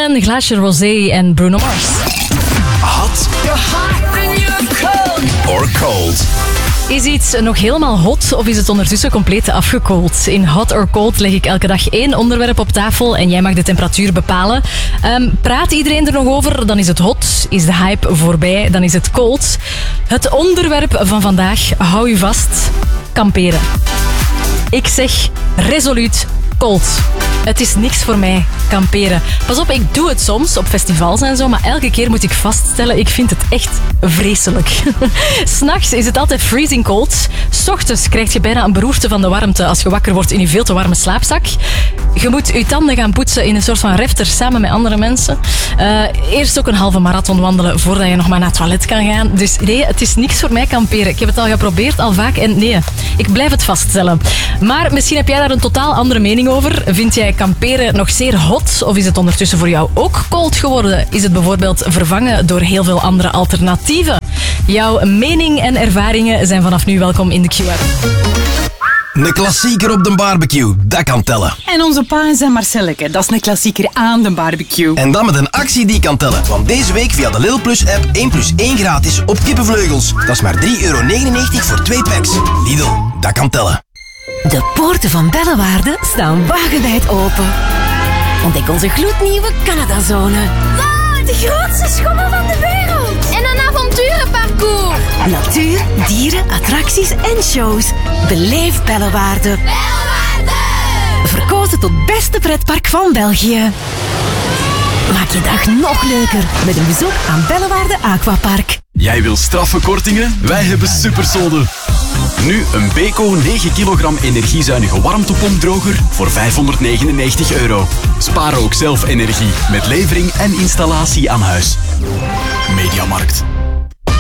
Allen, glaasje rosé en Bruno Mars. Hot or cold? Is iets nog helemaal hot of is het ondertussen compleet afgekoeld? In Hot or Cold leg ik elke dag 1 onderwerp op tafel en jij mag de temperatuur bepalen. Praat iedereen er nog over, dan is het hot. Is de hype voorbij, dan is het cold. Het onderwerp van vandaag, hou je vast, kamperen. Ik zeg resoluut cold. Het is niks voor mij, kamperen. Pas op, ik doe het soms op festivals en zo, maar elke keer moet ik vaststellen, ik vind het echt vreselijk. 's Nachts is het altijd freezing cold. 's Ochtends krijg je bijna een beroerte van de warmte als je wakker wordt in je veel te warme slaapzak. Je moet je tanden gaan poetsen in een soort van refter samen met andere mensen. Eerst ook een halve marathon wandelen voordat je nog maar naar het toilet kan gaan. Dus nee, het is niks voor mij, kamperen. Ik heb het al geprobeerd, al vaak, en nee, ik blijf het vaststellen. Maar misschien heb jij daar een totaal andere mening over. Vind jij kamperen nog zeer hot of is het ondertussen voor jou ook cold geworden? Is het bijvoorbeeld vervangen door heel veel andere alternatieven? Jouw mening en ervaringen zijn vanaf nu welkom in de Q-app. Een klassieker op de barbecue, dat kan tellen. En onze pa en zijn Marcelleke, dat is een klassieker aan de barbecue. En dan met een actie die kan tellen. Want deze week via de Lidl Plus app 1 plus 1 gratis op kippenvleugels. Dat is maar €3,99 voor 2 packs. Lidl, dat kan tellen. De poorten van Bellewaarde staan wagenwijd open. Ontdek onze gloednieuwe Canadazone. Wow, de grootste schommel van de wereld. En een avonturenparcours. Natuur, dieren, attracties en shows. Beleef Bellewaarde. Bellewaarde. Verkozen tot beste pretpark van België. Maak je dag nog leuker met een bezoek aan Bellewaarde Aquapark. Jij wil straffe kortingen? Wij hebben supersolden. Nu een Beko 9 kilogram energiezuinige warmtepompdroger voor €599. Spaar ook zelf energie met levering en installatie aan huis. Mediamarkt.